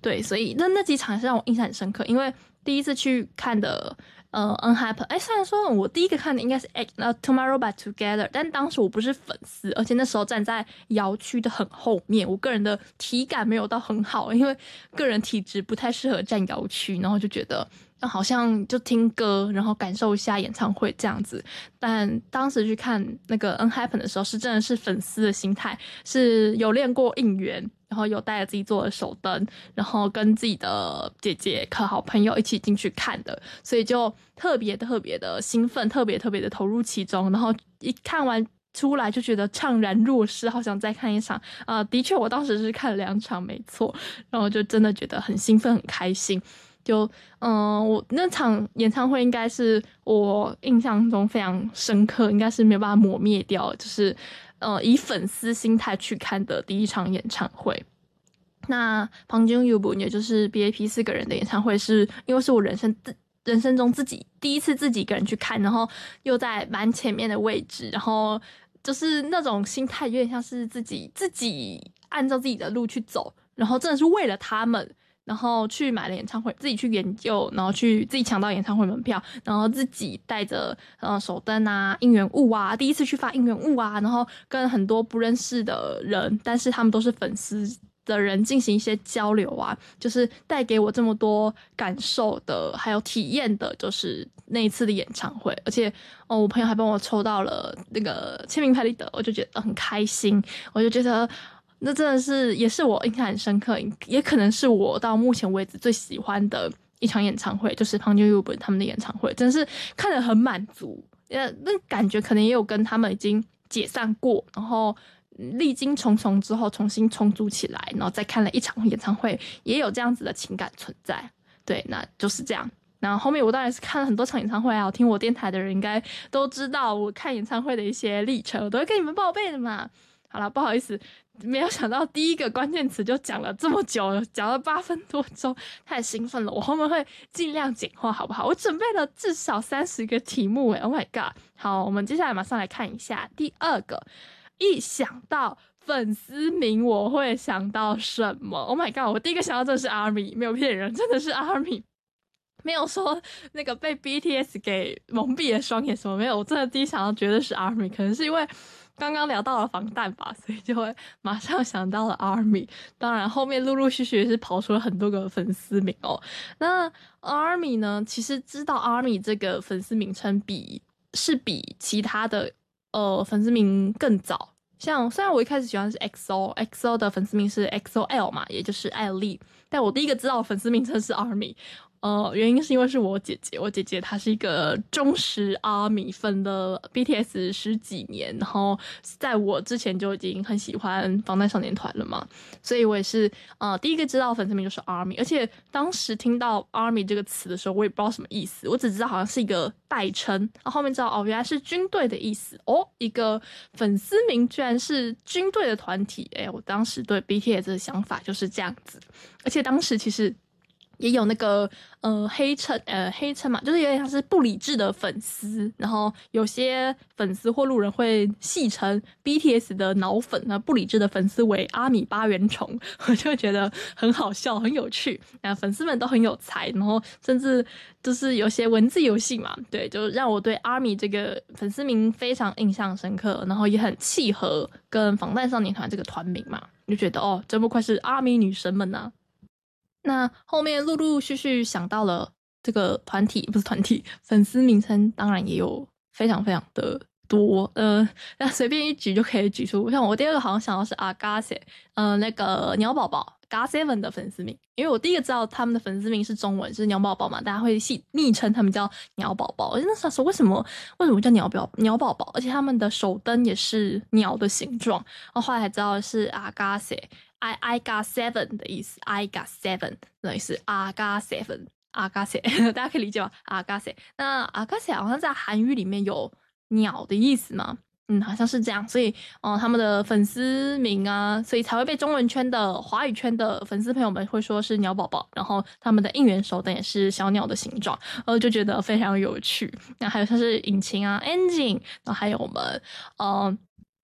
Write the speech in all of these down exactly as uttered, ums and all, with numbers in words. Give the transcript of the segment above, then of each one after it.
对，所以那那几场也是让我印象很深刻，因为第一次去看的呃 Unhappen， 哎，虽然说我第一个看的应该是呃 Tomorrow But Together， 但当时我不是粉丝，而且那时候站在摇区的很后面，我个人的体感没有到很好，因为个人体质不太适合站摇区，然后就觉得好像就听歌，然后感受一下演唱会这样子。但当时去看那个 Unhappen 的时候，是真的是粉丝的心态，是有练过应援，然后有带着自己做的手灯，然后跟自己的姐姐和好朋友一起进去看的，所以就特别特别的兴奋，特别特别的投入其中，然后一看完出来就觉得怅然若失，好想再看一场啊、呃！的确，我当时是看了两场，没错，然后就真的觉得很兴奋，很开心。就嗯、呃，我那场演唱会应该是我印象中非常深刻，应该是没有办法抹灭掉，就是呃以粉丝心态去看的第一场演唱会。那旁君 Yubu 也就是 B A P 四个人的演唱会，是因为是我人生人生中自己第一次自己一个人去看，然后又在蛮前面的位置，然后就是那种心态有点像是自己自己按照自己的路去走，然后真的是为了他们。然后去买了演唱会，自己去研究，然后去自己抢到演唱会门票，然后自己带着呃手灯啊、应援物啊，第一次去发应援物啊，然后跟很多不认识的人，但是他们都是粉丝的人进行一些交流啊，就是带给我这么多感受的，还有体验的，就是那一次的演唱会。而且哦，我朋友还帮我抽到了那个签名拍立得，我就觉得很开心，我就觉得。那真的是也是我印象很深刻，也可能是我到目前为止最喜欢的一场演唱会，就是旁君 Yubu 他们的演唱会，真是看得很满足。呃，那感觉可能也有跟他们已经解散过，然后历经重重之后重新重组起来，然后再看了一场演唱会，也有这样子的情感存在。对，那就是这样。然后后面我当然是看了很多场演唱会啊，听我电台的人应该都知道我看演唱会的一些历程，我都会跟你们报备的嘛。好了，不好意思，没有想到第一个关键词就讲了这么久，讲了八分多钟，太兴奋了。我后面会尽量简化，好不好？我准备了至少三十个题目，哎 ，Oh my god！ 好，我们接下来马上来看一下第二个。一想到粉丝名，我会想到什么 ？Oh my god！ 我第一个想到真的是 ARMY， 没有骗人，真的是 ARMY。没有说那个被 B T S 给蒙蔽了双眼什么没有，我真的第一想到绝对是 ARMY， 可能是因为刚刚聊到了防弹吧，所以就会马上想到了 ARMY。当然后面陆陆续续也是跑出了很多个粉丝名哦。那 ARMY 呢，其实知道 ARMY 这个粉丝名称比是比其他的呃粉丝名更早。像虽然我一开始喜欢的是 X O，X O 的粉丝名是 X O L 嘛，也就是艾丽，但我第一个知道的粉丝名称是 ARMY。呃，原因是因为是我姐姐，我姐姐她是一个忠实ARMY粉的 B T S 十几年，然后在我之前就已经很喜欢防弹少年团了嘛，所以我也是呃第一个知道粉丝名就是 ARMY， 而且当时听到 ARMY 这个词的时候，我也不知道什么意思，我只知道好像是一个代称，然后后面知道哦原来是军队的意思哦，一个粉丝名居然是军队的团体，哎，我当时对 B T S 的想法就是这样子，而且当时其实。也有那个呃黑称呃黑称嘛，就是有点像是不理智的粉丝，然后有些粉丝或路人会戏称 B T S 的脑粉，那不理智的粉丝为阿米八元虫，我就觉得很好笑，很有趣。那粉丝们都很有才，然后甚至就是有些文字游戏嘛，对，就让我对 ARMY 这个粉丝名非常印象深刻，然后也很契合跟防弹少年团这个团名嘛，就觉得哦，真不愧是 ARMY 女神们啊。那后面陆陆续续想到了这个团体，不是团体，粉丝名称当然也有非常非常的多，呃，那随便一举就可以举出。像我第二个好像想到是 Agase， 呃，那个鸟宝宝 G A seven 的粉丝名，因为我第一个知道他们的粉丝名是中文，是鸟宝宝嘛，大家会系昵称他们叫鸟宝宝。我那时候说为什么为什么叫鸟宝鸟宝宝，而且他们的手灯也是鸟的形状，然后后来才知道是 Agase。I I got seven 的意思 ，I got seven 等于是 I got seven I got seven 大家可以理解吗 ？I got seven 那 I got seven 好像在韩语里面有鸟的意思嘛，嗯，好像是这样，所以哦、呃，他们的粉丝名啊，所以才会被中文圈的华语圈的粉丝朋友们会说是鸟宝宝，然后他们的应援手灯也是小鸟的形状，呃，就觉得非常有趣。那还有像是引擎啊 ，engine， 然后还有我们呃。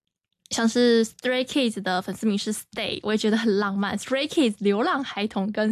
像是 Stray Kids 的粉丝名是 Stay， 我也觉得很浪漫。Stray Kids 流浪孩童跟